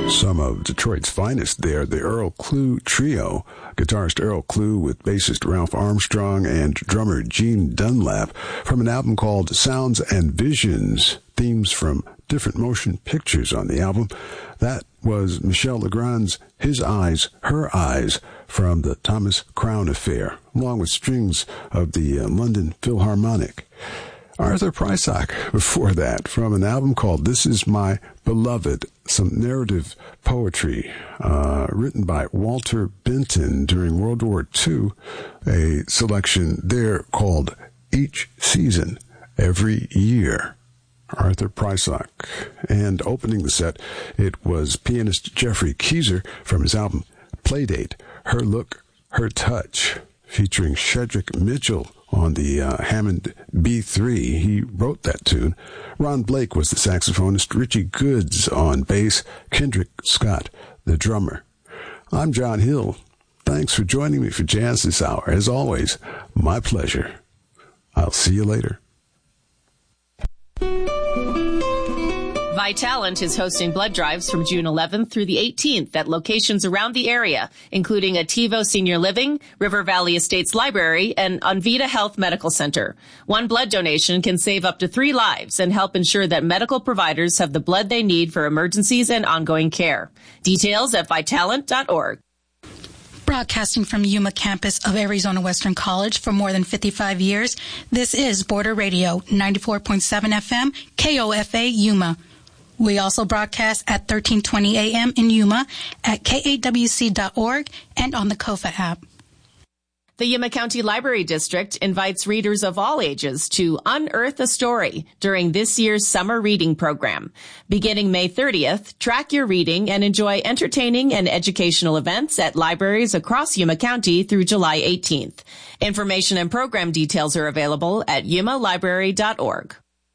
Some of Detroit's finest there, the Earl Klugh Trio. Guitarist Earl Klugh with bassist Ralph Armstrong and drummer Gene Dunlap from an album called Sounds and Visions, themes from different motion pictures on the album. That was Michel Legrand's His Eyes, Her Eyes from the Thomas Crown Affair, along with strings of the London Philharmonic. Arthur Prysock before that from an album called This Is My Beloved, some narrative poetry written by Walter Benton during World War II, a selection there called Each Season, Every Year. Arthur Prysock. And opening the set, it was pianist Jeffrey Keyser from his album Playdate, Her Look, Her Touch, featuring Shedrick Mitchell on the Hammond B3. He wrote that tune. Ron Blake was the saxophonist, Richie Goods on bass, Kendrick Scott, the drummer. I'm John Hill. Thanks for joining me for Jazz this hour. As always, my pleasure. I'll see you later. Vitalant is hosting blood drives from June 11th through the 18th at locations around the area, including Ativo Senior Living, River Valley Estates Library, and Onvita Health Medical Center. One blood donation can save up to 3 lives and help ensure that medical providers have the blood they need for emergencies and ongoing care. Details at vitalant.org. Broadcasting from Yuma campus of Arizona Western College for more than 55 years, this is Border Radio, 94.7 FM, KOFA Yuma. We also broadcast at 1320 AM in Yuma, at KAWC.org, and on the KOFA app. The Yuma County Library District invites readers of all ages to unearth a story during this year's summer reading program. Beginning May 30th, track your reading and enjoy entertaining and educational events at libraries across Yuma County through July 18th. Information and program details are available at yumalibrary.org.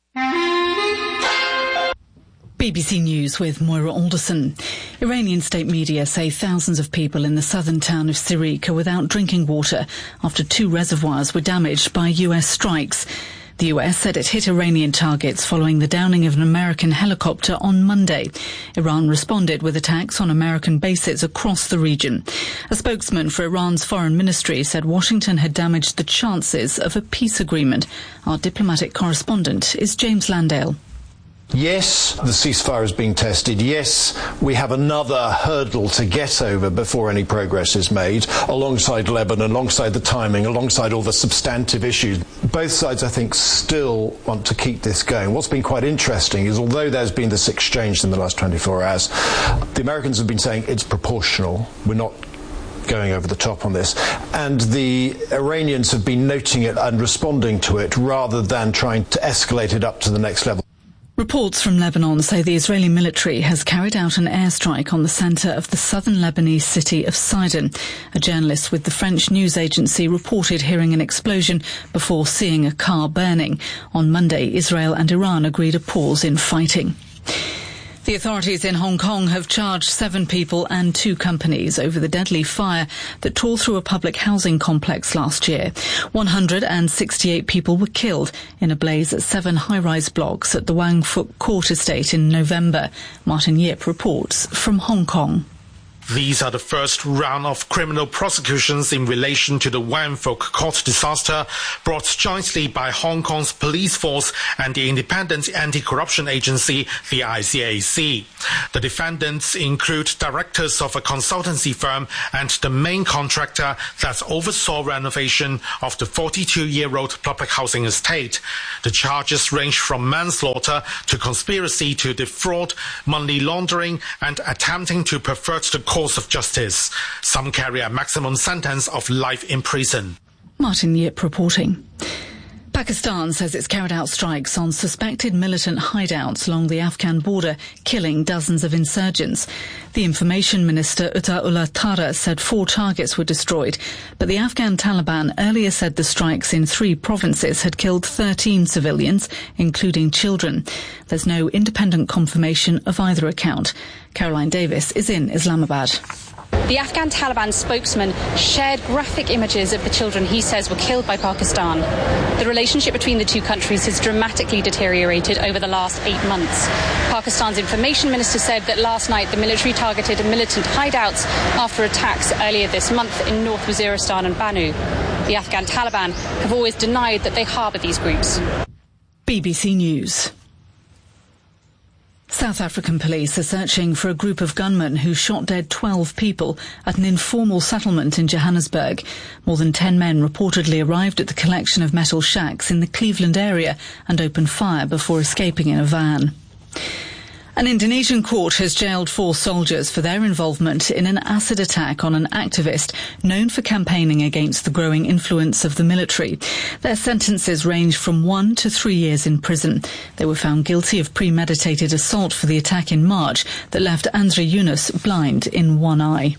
BBC News with Moira Alderson. Iranian state media say thousands of people in the southern town of Sirik are without drinking water after 2 reservoirs were damaged by US strikes. The US said it hit Iranian targets following the downing of an American helicopter on Monday. Iran responded with attacks on American bases across the region. A spokesman for Iran's foreign ministry said Washington had damaged the chances of a peace agreement. Our diplomatic correspondent is James Landale. Yes, the ceasefire is being tested. Yes, we have another hurdle to get over before any progress is made, alongside Lebanon, alongside the timing, alongside all the substantive issues. Both sides, I think, still want to keep this going. What's been quite interesting is, although there's been this exchange in the last 24 hours, the Americans have been saying it's proportional. We're not going over the top on this. And the Iranians have been noting it and responding to it rather than trying to escalate it up to the next level. Reports from Lebanon say the Israeli military has carried out an airstrike on the centre of the southern Lebanese city of Sidon. A journalist with the French news agency reported hearing an explosion before seeing a car burning. On Monday, Israel and Iran agreed a pause in fighting. The authorities in Hong Kong have charged 7 people and 2 companies over the deadly fire that tore through a public housing complex last year. 168 people were killed in a blaze at 7 high-rise blocks at the Wang Fuk Court estate in November. Martin Yip reports from Hong Kong. These are the first round of criminal prosecutions in relation to the Wang Fuk Court disaster, brought jointly by Hong Kong's police force and the independent anti-corruption agency, the ICAC. The defendants include directors of a consultancy firm and the main contractor that oversaw renovation of the 42-year-old public housing estate. The charges range from manslaughter to conspiracy to defraud, money laundering, and attempting to pervert the course of justice. Some carry a maximum sentence of life in prison. Martin Yip reporting. Pakistan says it's carried out strikes on suspected militant hideouts along the Afghan border, killing dozens of insurgents. The information minister Ata-Ullah Tara said 4 targets were destroyed, but the Afghan Taliban earlier said the strikes in 3 provinces had killed 13 civilians, including children. There's no independent confirmation of either account. Caroline Davis is in Islamabad. The Afghan Taliban spokesman shared graphic images of the children he says were killed by Pakistan. The relationship between the two countries has dramatically deteriorated over the last 8 months. Pakistan's information minister said that last night the military targeted militant hideouts after attacks earlier this month in North Waziristan and Banu. The Afghan Taliban have always denied that they harbour these groups. BBC News. South African police are searching for a group of gunmen who shot dead 12 people at an informal settlement in Johannesburg. More than 10 men reportedly arrived at the collection of metal shacks in the Cleveland area and opened fire before escaping in a van. An Indonesian court has jailed 4 soldiers for their involvement in an acid attack on an activist known for campaigning against the growing influence of the military. Their sentences range from 1 to 3 years in prison. They were found guilty of premeditated assault for the attack in March that left Andri Yunus blind in one eye.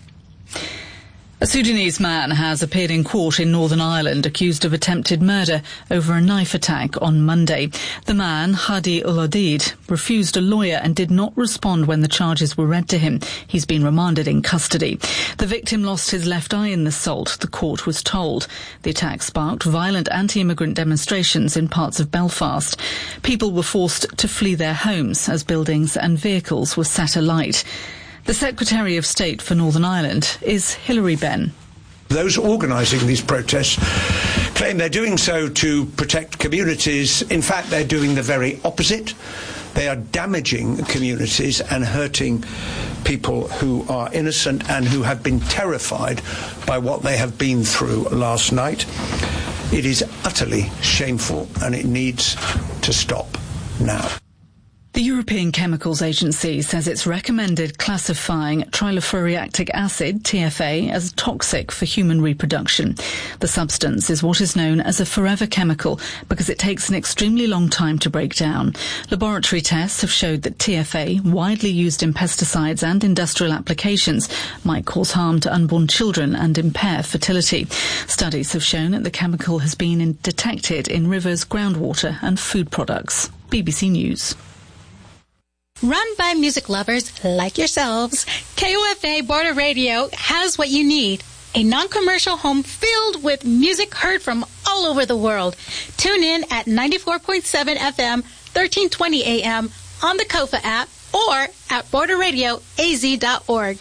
A Sudanese man has appeared in court in Northern Ireland accused of attempted murder over a knife attack on Monday. The man, Hadi Ul-Odid, refused a lawyer and did not respond when the charges were read to him. He's been remanded in custody. The victim lost his left eye in the assault, the court was told. The attack sparked violent anti-immigrant demonstrations in parts of Belfast. People were forced to flee their homes as buildings and vehicles were set alight. The Secretary of State for Northern Ireland is Hilary Benn. Those organising these protests claim they're doing so to protect communities. In fact, they're doing the very opposite. They are damaging communities and hurting people who are innocent and who have been terrified by what they have been through last night. It is utterly shameful and it needs to stop now. The European Chemicals Agency says it's recommended classifying trilofuriatic acid, TFA, as toxic for human reproduction. The substance is what is known as a forever chemical because it takes an extremely long time to break down. Laboratory tests have showed that TFA, widely used in pesticides and industrial applications, might cause harm to unborn children and impair fertility. Studies have shown that the chemical has been detected in rivers, groundwater and food products. BBC News. Run by music lovers like yourselves, KOFA Border Radio has what you need. A non-commercial home filled with music heard from all over the world. Tune in at 94.7 FM, 1320 AM on the KOFA app or at borderradioaz.org.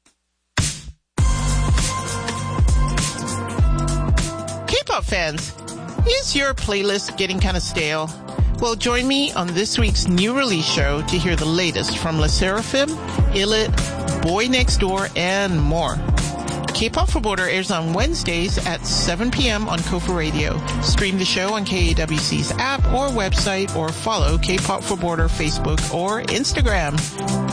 K-pop fans, is your playlist getting kind of stale? Well, join me on this week's new release show to hear the latest from LE SSERAFIM, ILLIT, Boy Next Door, and more. K-Pop for Border airs on Wednesdays at 7 p.m. on KOFA Radio. Stream the show on KAWC's app or website or follow K-Pop for Border Facebook or Instagram.